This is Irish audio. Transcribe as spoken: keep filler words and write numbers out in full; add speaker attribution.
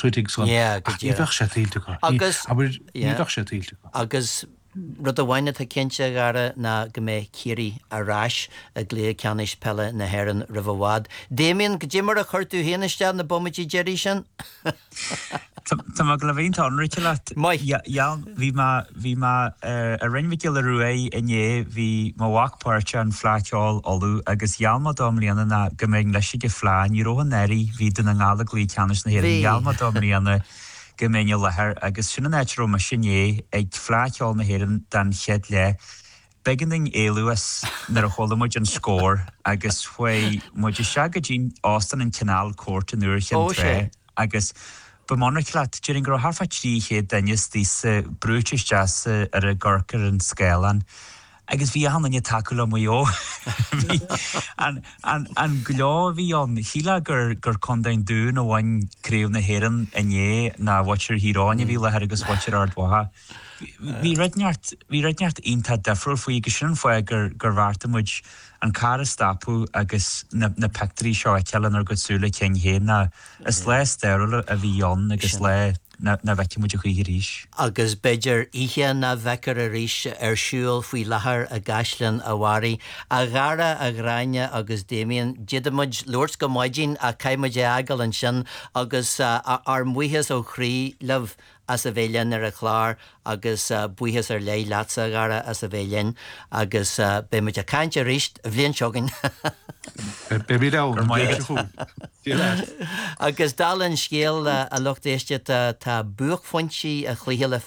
Speaker 1: suitig son.
Speaker 2: Yeah,
Speaker 1: Ach,
Speaker 2: good
Speaker 1: ní bheadh sé tílte go.
Speaker 2: Agus-
Speaker 1: Aber ní
Speaker 2: yeah.
Speaker 1: bheadh sé tílte go.
Speaker 2: agus rud a bhaine tá cinse gara na go mé círi arás a glé ceanis pelle na heran rihhád. Damien, go Jimmer a chuirtú héanaiste na bomití Jerry sin?
Speaker 3: Tá má go le bhíon tá anrite leat.
Speaker 2: Mai.
Speaker 3: Ja, bhí má bhí má a rinmhiciil a rué inné bhí má wachpáirte an fláteáil olú agus jaallma domlíanana na go mbeidh leis go phláin í rohan éirí hí duna ngála glí ceanis na héireann jaallma domlíanana go mbeidh lethir agus sinna néitiró mar sinné ag fláteáil na héireann dan chead le beginning éluas nar a cholamid an scór agus chuoi muid se go dín Austin an canal cuat an uair
Speaker 2: Ó,
Speaker 3: chin
Speaker 2: sé.
Speaker 3: tre agus Ba mána clat during gro harfa trí chéad danis dís brútis jazz ar a gorcar an scélan. Agus bhí hanna ní takeú mu ó. An an an glá bhí an híla gur gur condain dún ó bhain críomh na héan ané na watcher híráine bhí le agus watcher ardhatha. Bhí redneart bhí redneart onanta defriúil faoi go sin foioi gur gur bharrtamuid an cara stapú agus na na pectorí seo cealan ar go súla cén héana na is le sterile a bhí an agus le na na bheice muid a chuí ríis.
Speaker 2: Agus beidir ihe na bhecar a ríis ar siúil faoi lethar a gaslan a bhharí a gara a gráine agus Damien jiadamuid lúirs go maidín a caiimiid agal an sin agus uh, ar muochas ó chrí leh as a bhéilean ar a chlár agus uh, buchas ar lei lása gara as a bhéilean agus uh, be muid a cainte ríist a bhlion seogin.
Speaker 1: Be bhí dá
Speaker 2: Agus dalan scéal uh, a lucht éiste tá buach fontí a chluhéile